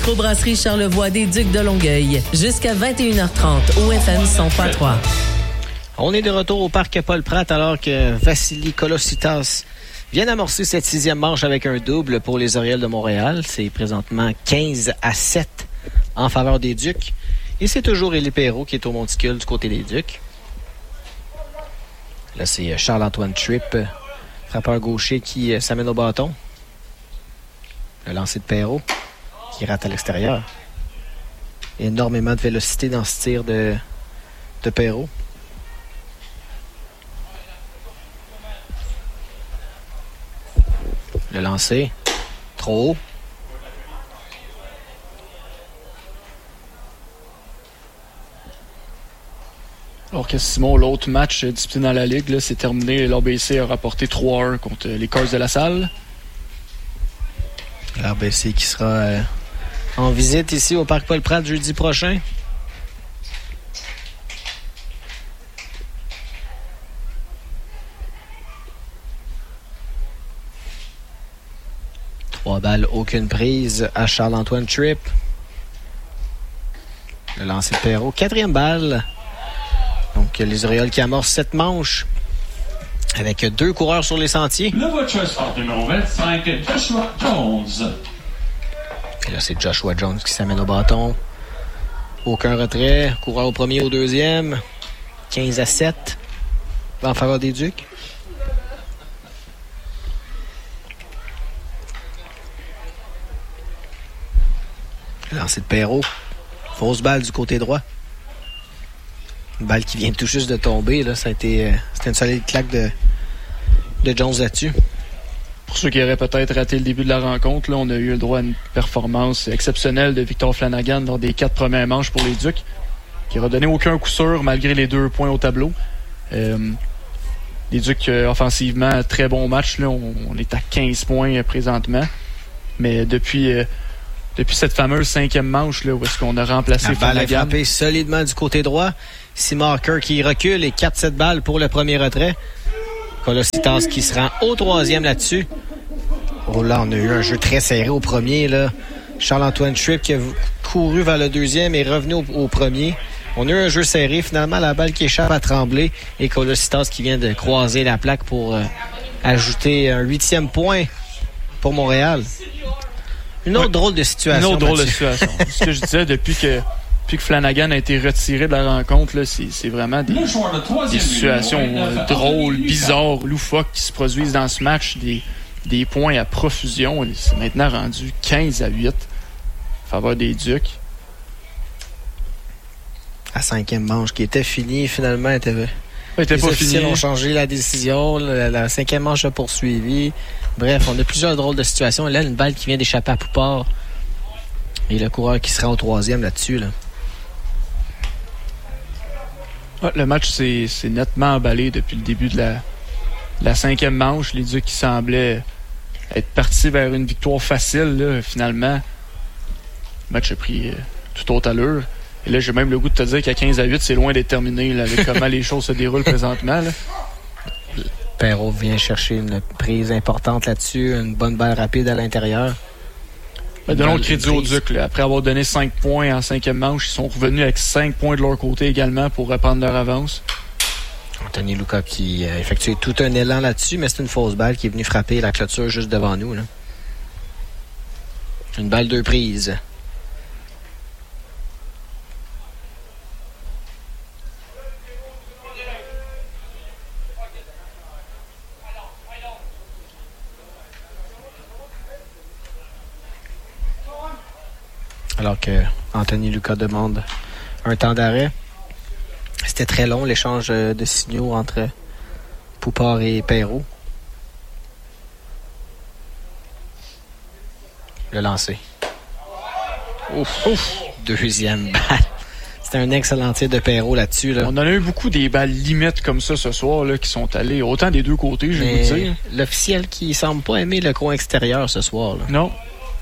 Microbrasserie Charlevoix des Ducs de Longueuil. Jusqu'à 21h30 au FM 100.3. On est de retour au parc Paul Pratt alors que Vassili Kolositas vient d'amorcer cette 6e manche avec un double pour les Orioles de Montréal. C'est présentement 15-7 en faveur des Ducs. Et c'est toujours Élie Perrault qui est au monticule du côté des Ducs. Là, c'est Charles-Antoine Tripp, frappeur gaucher, qui s'amène au bâton. Le lancer de Perrault qui rate à l'extérieur. Énormément de vélocité dans ce tir de Perrault. Le lancer, trop haut. Alors que Simon, l'autre match disputé dans la Ligue, là, c'est terminé. L'RBC a rapporté 3-1 contre les Cards de la Salle. L'RBC qui sera en visite ici au Parc Paul Pratt jeudi prochain. Trois balles, aucune prise à Charles-Antoine Tripp. Le lancer de Perrault. 4e balle. Donc, les Orioles qui amorcent cette manche avec 2 coureurs sur les sentiers. Le voiture sport numéro 25, Joshua Jones. Et là, c'est Joshua Jones qui s'amène au bâton. Aucun retrait. Coureur au premier, au deuxième. 15-7 en faveur des Ducs. Lancer de Perrault. Fausse balle du côté droit. Une balle qui vient tout juste de tomber. Là. C'était une solide claque de Jones là-dessus. Pour ceux qui auraient peut-être raté le début de la rencontre, là, on a eu le droit à une performance exceptionnelle de Victor Flanagan lors des 4 premières manches pour les Ducs, qui n'aura donné aucun coup sûr malgré les 2 points au tableau. Les Ducs, offensivement, très bon match. Là. On est à 15 points présentement. Mais depuis cette fameuse 5e manche, là, où est-ce qu'on a remplacé Flanagan. La balle est frappée solidement du côté droit. Simaker qui recule et 4-7 balles pour le premier retrait. Kolositas qui se rend au 3e là-dessus. Oh là, on a eu un jeu très serré au premier. Là. Charles-Antoine Tripp qui a couru vers le 2e et revenu au premier. On a eu un jeu serré. Finalement, la balle qui échappe à Tremblay et Kolositas qui vient de croiser la plaque pour ajouter un 8e point pour Montréal. Une autre drôle de situation. Une autre drôle de situation. Ce que je disais, depuis que Flanagan a été retiré de la rencontre, là, c'est vraiment des situations drôles, bizarres, loufoques qui se produisent dans ce match. Des points à profusion. C'est maintenant rendu 15-8 en faveur des Ducs. La 5e manche qui était finie, finalement, les officiels ont changé la décision. La 5e manche a poursuivi. Bref, on a plusieurs drôles de situations. Là, une balle qui vient d'échapper à Poupard. Et le coureur qui sera au 3e là-dessus. Là. Ouais, le match s'est nettement emballé depuis le début de la 5e manche. Les Ducs qui semblaient être partis vers une victoire facile, là, finalement. Le match a pris tout autre allure. Et là, j'ai même le goût de te dire qu'à 15-8, c'est loin d'être terminé là, avec comment les choses se déroulent présentement. Là. Perrault vient chercher une prise importante là-dessus, une bonne balle rapide à l'intérieur. Donnons le crédit aux Ducs. Là. Après avoir donné 5 points en 5e manche, ils sont revenus avec 5 points de leur côté également pour reprendre leur avance. Anthony Luca qui a effectué tout un élan là-dessus, mais c'est une fausse balle qui est venue frapper la clôture juste devant nous. Là. Une balle 2 prises. Alors que Anthony Luca demande un temps d'arrêt. C'était très long, l'échange de signaux entre Poupard et Perrault. Le lancer. Ouf. 2e balle. C'était un excellent tir de Perrault là-dessus. Là. On en a eu beaucoup des balles limites comme ça ce soir là, qui sont allées autant des 2 côtés, je vais vous dire. L'officiel qui semble pas aimer le coin extérieur ce soir. Là. Non.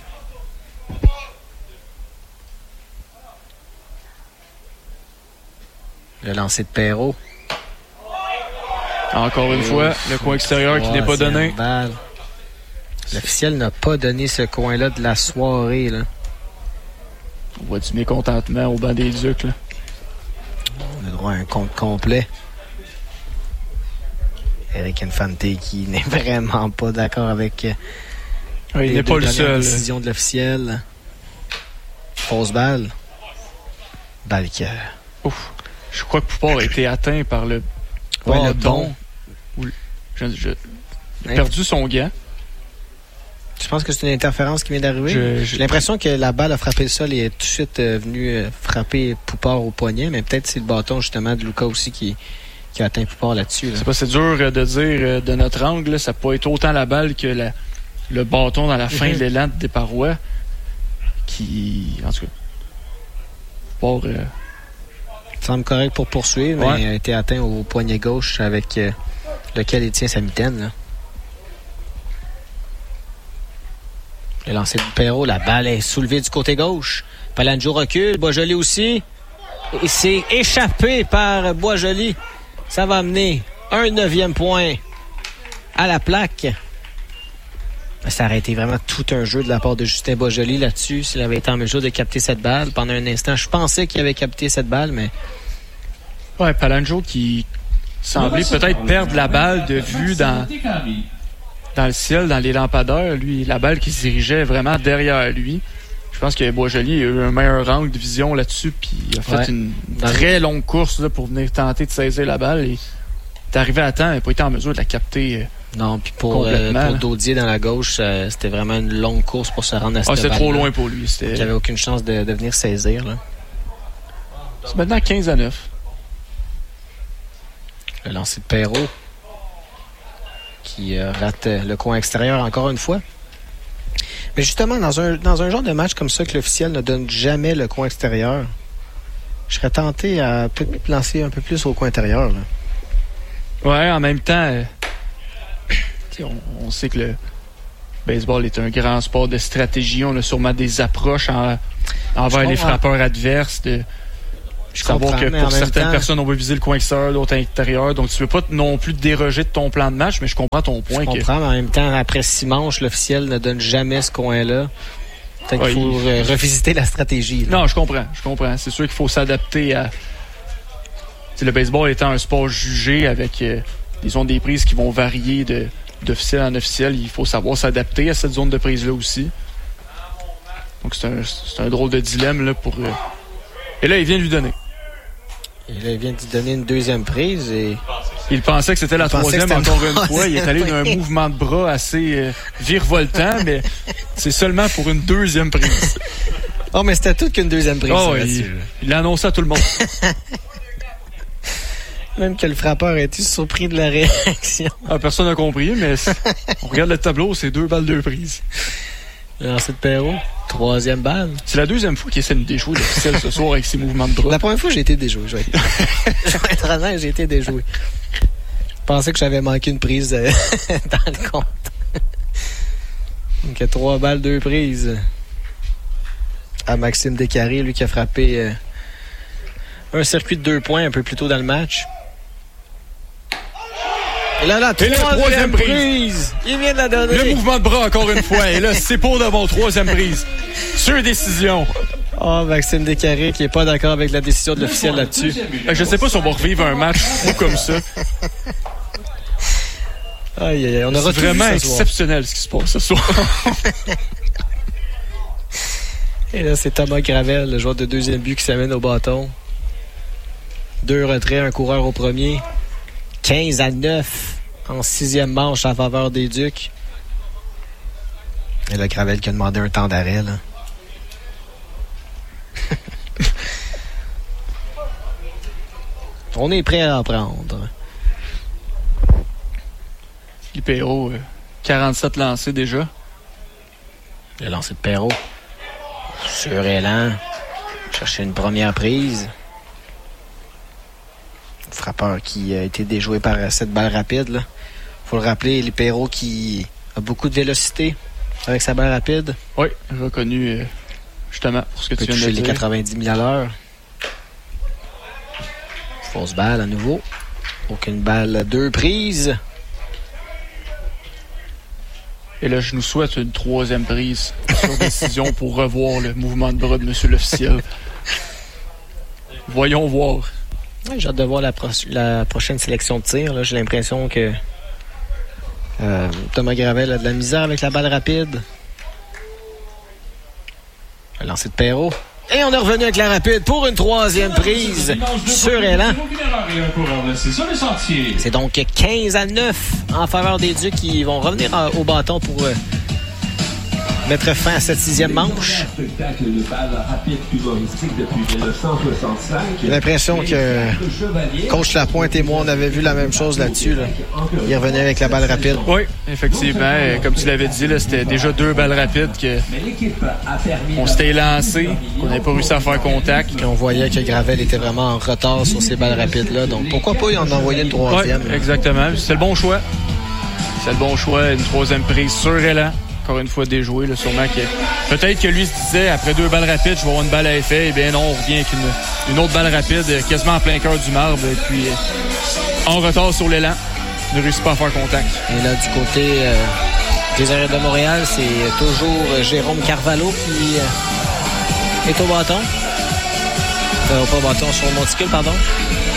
Le lancer de Perrault. Encore une fois, le coin extérieur qui n'est pas donné. Balle. L'officiel n'a pas donné ce coin-là de la soirée. Là. voit du mécontentement au banc des Ducs, là. On a droit à un compte complet. Eric Infante qui n'est vraiment pas d'accord avec Il n'est pas le seul. Décision de l'officiel. Fausse balle. Balle qui Ouf. Je crois que Poupard a été atteint par le bâton. Il a perdu son gant. Je pense que c'est une interférence qui vient d'arriver. J'ai l'impression que la balle a frappé le sol et est tout de suite venue frapper Poupard au poignet, mais peut-être c'est le bâton justement de Luka aussi qui a atteint Poupard là-dessus. Là. C'est dur de dire de notre angle, là, ça peut être autant la balle que le bâton dans la fin de l'élan des parois qui, en tout cas, Poupard... semble correct pour poursuivre, mais il a été atteint au poignet gauche avec lequel il tient sa mitaine. Là. Le lancer de Perrault, la balle est soulevée du côté gauche. Palangio recule, Boisjoli aussi. Et c'est échappé par Boisjoli. Ça va amener un 9e point à la plaque. Ça aurait été vraiment tout un jeu de la part de Justin Boisjoli là-dessus, s'il avait été en mesure de capter cette balle. Pendant un instant, je pensais qu'il avait capté cette balle, mais... Ouais, Palangio qui semblait peut-être perdre la balle de vue dans le ciel, dans les lampadaires. Lui, la balle qui se dirigeait vraiment derrière lui. Je pense que Boisjoli a eu un meilleur angle de vision là-dessus, puis il a fait une très longue course là, pour venir tenter de saisir la balle. Et il est arrivé à temps, il n'a pas été en mesure de la capter. Non, puis pour Daudier dans la gauche, c'était vraiment une longue course pour se rendre à cette balle. C'était trop loin pour lui. Il n'avait aucune chance de venir saisir. Là. C'est maintenant 15-9. Le lancer de Perrault qui rate le coin extérieur encore une fois. Mais justement, dans un genre de match comme ça que l'officiel ne donne jamais le coin extérieur, je serais tenté à peut-être lancer un peu plus au coin intérieur. Là. Ouais, en même temps, on sait que le baseball est un grand sport de stratégie. On a sûrement des approches envers les frappeurs adverses. Je savoir que pour certaines personnes, on va viser le coin extérieur, d'autres intérieur. Donc, tu ne veux pas non plus te déroger de ton plan de match, mais je comprends ton point. Je comprends, mais en même temps, après 6 manches, l'officiel ne donne jamais ce coin-là. Peut-être qu'il faut revisiter la stratégie. Là. Non, je comprends. C'est sûr qu'il faut s'adapter à... le baseball étant un sport jugé avec des zones des prises qui vont varier d'officiel en officiel, il faut savoir s'adapter à cette zone de prise-là aussi. Donc, c'est un drôle de dilemme là, pour... Et là, il vient de lui donner. Une deuxième prise et... Il pensait que c'était la troisième encore une fois. Il est allé dans un mouvement de bras assez virevoltant, mais c'est seulement pour une deuxième prise. Oh, mais c'était tout qu'une deuxième prise. Oh, il l'a annoncé à tout le monde. Même que le frappeur a été surpris de la réaction. Personne n'a compris, mais on regarde le tableau, c'est 2 balles, 2 prises. Le lancer de Perrault, 3e balle. C'est la 2e fois qu'il essaie de déjouer l'officiel ce soir avec ses mouvements de bras. La première fois, j'ai été déjoué. Je vais être honnête, j'ai été déjoué. Je pensais que j'avais manqué une prise dans le compte. Donc, 3 balles, 2 prises. À Maxime Descarrés, lui qui a frappé un circuit de 2 points un peu plus tôt dans le match. Et là, la troisième prise. Il vient de la donner. Le mouvement de bras encore une fois. Et là, c'est pour de bon 3e prise. Sur décision. Maxime Descarrés qui n'est pas d'accord avec la décision de l'officiel là-dessus. Je ne sais pas si on va revivre un match fou comme ça. Aïe, on aura c'est vraiment exceptionnel ce qui se passe ce soir. Et là, c'est Thomas Gravel, le joueur de 2e but qui s'amène au bâton. 2 retraits, un coureur au premier. 15-9 en 6e manche en faveur des Ducs. Et là, Gravel qui a demandé un temps d'arrêt. Là. On est prêt à en prendre. Philippe Perrault, 47 lancés déjà. Le lancer de Perrault. Sur élan. Chercher une première prise. Frappeur qui a été déjoué par cette balle rapide. Il faut le rappeler, les Perrault qui a beaucoup de vélocité avec sa balle rapide. Oui, reconnu justement pour ce que tu viens de dire. Les 90 000 à l'heure. Fausse balle à nouveau. Aucune balle, 2 prises. Et là, je nous souhaite une 3e prise sur décision pour revoir le mouvement de bras de monsieur l'officiel. Voyons voir. Ouais, j'ai hâte de voir la prochaine sélection de tir. Là, j'ai l'impression que Thomas Gravel a de la misère avec la balle rapide. Le lancer de Perrault. Et on est revenu avec la rapide pour une 3e prise sur élan. C'est donc 15-9 en faveur des Ducs qui vont revenir au bâton pour mettre fin à cette 6e manche. J'ai l'impression que coach Lapointe et moi, on avait vu la même chose là-dessus. Là. Il revenait avec la balle rapide. Oui, effectivement. Comme tu l'avais dit, là, c'était déjà 2 balles rapides qu'on s'était lancé, qu'on n'avait pas réussi à faire contact. Et on voyait que Gravel était vraiment en retard sur ces balles rapides-là. Donc pourquoi pas y en envoyer une 3e? Oui, exactement. C'est le bon choix. C'est le bon choix. Une 3e prise sur élan. Encore une fois déjoué, là, sûrement que peut-être que lui se disait après 2 balles rapides, je vais avoir une balle à effet. Eh bien non, on revient avec une autre balle rapide, quasiment en plein cœur du marbre, et puis en retard sur l'élan, ne réussit pas à faire contact. Et là, du côté des Aériens de Montréal, c'est toujours Jérôme Carvalho qui est au bâton. Pas au bâton, sur le monticule, pardon.